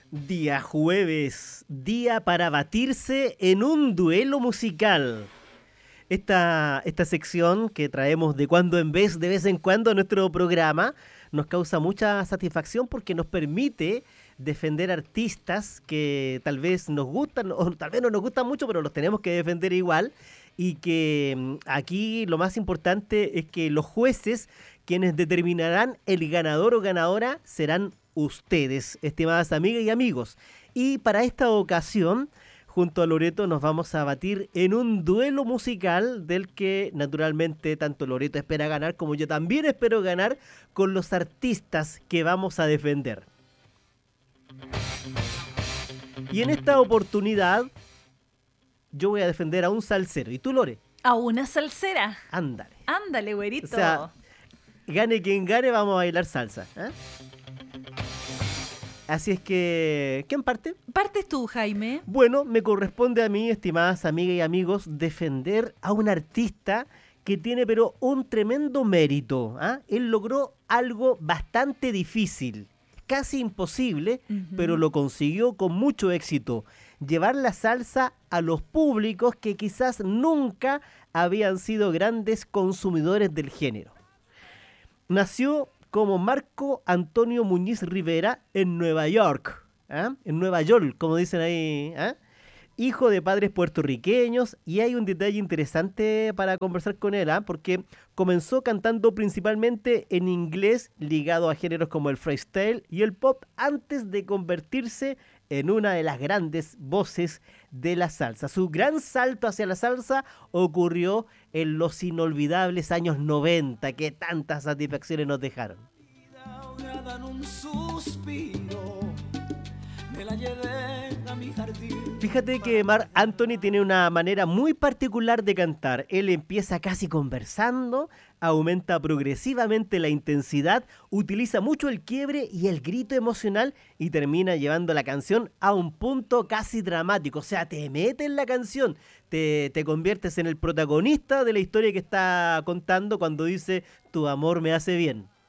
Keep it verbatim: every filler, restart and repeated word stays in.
Día jueves, día para batirse en un duelo musical. Esta, esta sección que traemos de cuando en vez, de vez en cuando a nuestro programa, nos causa mucha satisfacción porque nos permite defender artistas que tal vez nos gustan o tal vez no nos gustan mucho, pero los tenemos que defender igual. Y que mm, aquí lo más importante es que los jueces, quienes determinarán el ganador o ganadora, serán ustedes, estimadas amigas y amigos. Y para esta ocasión, junto a Loreto, nos vamos a batir en un duelo musical del que naturalmente tanto Loreto espera ganar como yo también espero ganar con los artistas que vamos a defender. Y en esta oportunidad yo voy a defender a un salsero. ¿Y tú, Lore? A una salsera. Ándale. Ándale, O güerito. sea, gane quien gane, vamos a bailar salsa. ¿eh? Así es que, ¿quién parte? Partes tú, Jaime. Bueno, me corresponde a mí, estimadas amigas y amigos, defender a un artista que tiene pero un tremendo mérito. ¿ah? Él logró algo bastante difícil, casi imposible, Ujú. pero lo consiguió con mucho éxito. Llevar la salsa a los públicos que quizás nunca habían sido grandes consumidores del género. Nació como Marco Antonio Muñiz Rivera en Nueva York, ¿ah? en Nueva York, como dicen ahí, ¿ah? hijo de padres puertorriqueños, y hay un detalle interesante para conversar con él, ¿ah? porque comenzó cantando principalmente en inglés, ligado a géneros como el freestyle y el pop, antes de convertirse en una de las grandes voces de la salsa. Su gran salto hacia la salsa ocurrió en los inolvidables años noventa, que tantas satisfacciones nos dejaron. Ahogada en un suspiro, me la llevé a mi jardín. Fíjate que Marc Anthony tiene una manera muy particular de cantar. Él empieza casi conversando, aumenta progresivamente la intensidad, utiliza mucho el quiebre y el grito emocional y termina llevando la canción a un punto casi dramático. O sea, te metes en la canción, te, te conviertes en el protagonista de la historia que está contando cuando dice «Tu amor me hace bien».